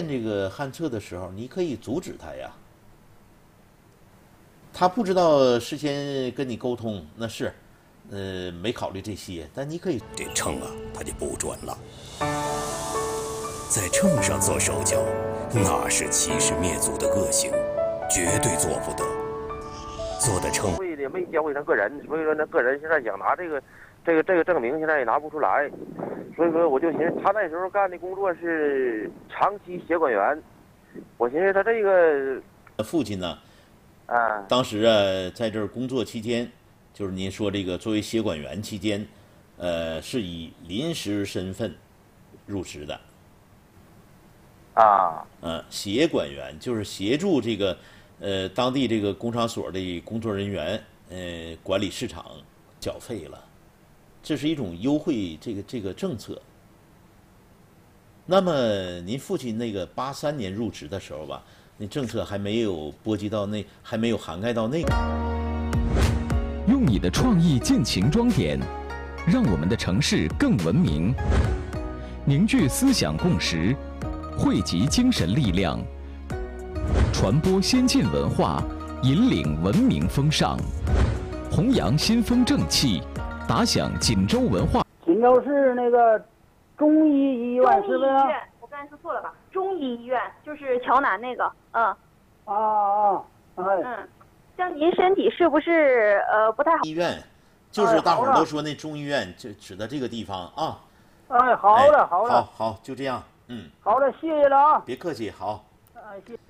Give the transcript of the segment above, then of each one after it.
这个旱厕的时候，你可以阻止他呀。他不知道事先跟你沟通，那是，没考虑这些，但你可以。 这秤啊，它就不准了。在秤上做手脚，那是欺师灭祖的恶行，绝对做不得。做的秤也没交给他个人，所以说那个人现在想拿这个证明，现在也拿不出来。所以说我就寻思，他那时候干的工作是长期协管员，我寻思他这个父亲呢。 啊， 当时啊，在这儿工作期间，就是您说这个作为协管员期间，是以临时身份入职的。 啊， 协管员就是协助这个当地这个工厂所的工作人员，管理市场，缴费了，这是一种优惠这个政策。那么您父亲那个83年入职的时候吧。那政策还没有波及到还没有涵盖到那个。 用你的创意尽情装点，让我们的城市更文明。凝聚思想共识，汇集精神力量，传播先进文化，引领文明风尚，弘扬新风正气，打响锦州文化。 锦州市那个中医医院是不是？ 我刚才说错了吧？中医医院就是桥南那个，像您身体是不是不太好？ 医院，就是大伙儿都说那中医院，就指的这个地方啊。 哎，好的，好的， 好，就这样， 好的，谢谢了啊。 别客气，好。 谢。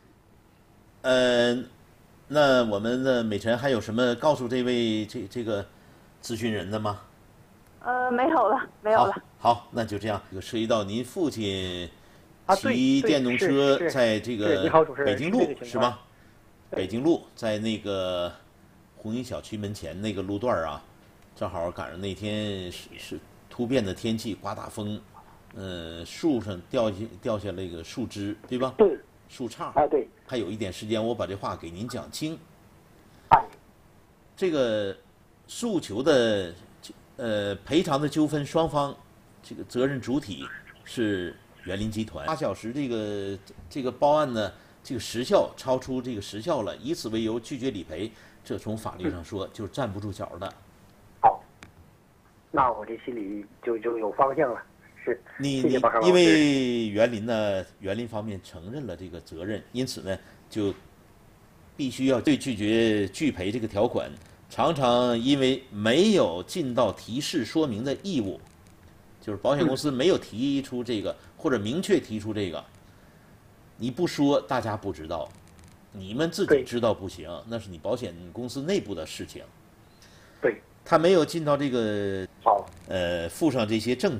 那我们的美晨还有什么告诉这位这个咨询人的吗？ 没有了，没有了。 好，那就这样。这个涉及到您父亲骑电动车在这个北京路是吧？北京路在那个红鹰小区门前那个路段啊，正好赶上那天是突变的天气，刮大风，树上掉下那个树枝，对吧？ 对。 树杈。 对。 还有一点时间，我把这话给您讲清。 哎。 这个诉求的赔偿的纠纷双方，这个责任主体是园林集团。8小时这个报案呢，这个时效超出这个时效了，以此为由拒绝理赔，这从法律上说就是站不住脚的。 好，那我这心里就有方向了。是， 因为园林方面承认了这个责任，因此呢，就必须要对拒绝拒赔这个条款。常常因为没有尽到提示说明的义务，就是保险公司没有提出这个，或者明确提出这个，你不说大家不知道，你们自己知道不行，那是你保险公司内部的事情。 对， 他没有尽到这个，附上这些证据。